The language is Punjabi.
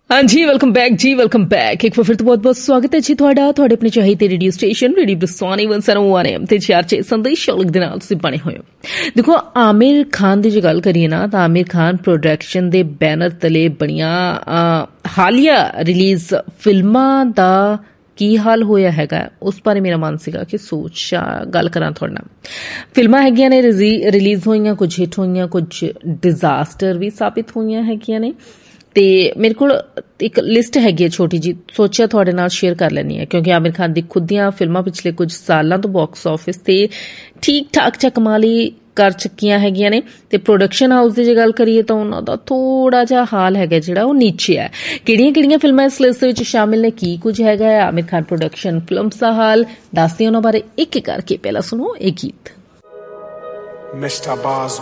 हाँ जी, वेलकम बैक जी, वेलकम बैक। एक बार फिर तो बहुत बहुत स्वागत है जी ਤੁਹਾਡਾ ਤੁਹਾਡੇ ਆਪਣੇ ਚਾਹੀਦੇ ਰੇਡੀਓ ਸਟੇਸ਼ਨ ਰੇਡੀਓ ਬਰਸਾਨੀ 101 AM ਤੇ 4 ਸੰਦੇਸ਼ ਸ਼ੌਲਕ ਦੇ ਨਾਲ ਤੁਸੀਂ ਬਣੇ ਹੋਏ ਹੋ। ਦੇਖੋ, ਆਮਿਰ ਖਾਨ ਦੀ ਜੇ ਗੱਲ ਕਰੀਏ ਨਾ ਤਾਂ ਆਮਿਰ ਖਾਨ ਪ੍ਰੋਡਕਸ਼ਨ ਦੇ ਬੈਨਰ ਤਲੇ ਬਣੀਆਂ ਹਾਲੀਆ ਰਿਲੀਜ਼ ਫਿਲਮਾਂ ਦਾ ਕੀ ਹਾਲ ਹੋਇਆ ਹੈਗਾ, ਉਸ ਬਾਰੇ ਮੇਰਾ ਮਨ ਸੀਗਾ ਕਿ ਗੱਲ ਕਰਾਂ ਤੁਹਾਡੇ ਨਾਲ। ਫਿਲਮਾਂ ਹੈਗੀਆਂ ਨੇ ਰਿਲੀਜ਼ ਹੋਈਆਂ, ਕੁਝ ਹਿੱਟ ਹੋਈਆਂ, ਕੁਝ ਡਿਜ਼ਾਸਟਰ ਵੀ ਸਾਬਿਤ ਹੋਈਆਂ ਹੈਗੀਆਂ ਨੇ। ਤੇ ਮੇਰੇ ਕੋਲ ਇੱਕ ਲਿਸਟ ਹੈਗੀ ਹੈ ਛੋਟੀ ਜੀ, ਸੋਚਿਆ ਤੁਹਾਡੇ ਨਾਲ ਸ਼ੇਅਰ ਕਰ ਲੈਣੀ ਹੈ ਕਿਉਂਕਿ ਆਮਿਰ ਖਾਨ ਦੀ ਖੁਦ ਦੀਆਂ ਫਿਲਮਾਂ ਪਿਛਲੇ ਕੁਝ ਸਾਲਾਂ ਤੋਂ ਬਾਕਸ ਆਫਿਸ ਤੇ ਠੀਕ ਠਾਕ ਚ ਕਮਾਲੀ ਕਰ ਚੁੱਕੀਆਂ ਹੈਗੀਆਂ ਨੇ ਤੇ ਪ੍ਰੋਡਕਸ਼ਨ ਹਾਊਸ ਦੀ ਜੇ ਗੱਲ ਕਰੀਏ ਤਾਂ ਉਹਨਾਂ ਦਾ ਥੋੜਾ ਜਿਹਾ ਹਾਲ ਹੈਗਾ ਜਿਹੜਾ ਉਹ ਨੀਚੇ ਹੈ। ਕਿਹੜੀਆਂ ਫਿਲਮਾਂ ਇਸ ਲਿਸਟ ਦੇ ਵਿੱਚ ਸ਼ਾਮਿਲ ਨੇ, ਕੀ ਕੁਝ ਹੈਗਾ ਹੈ ਆਮਿਰ ਖਾਨ ਪ੍ਰੋਡਕਸ਼ਨ ਫਿਲਮ ਦਾ ਹਾਲ, ਦੱਸਦੇ ਉਹਨਾਂ ਬਾਰੇ ਇੱਕ ਇੱਕ ਕਰਕੇ। ਪਹਿਲਾਂ ਸੁਣੋ ਇਹ ਗੀਤ।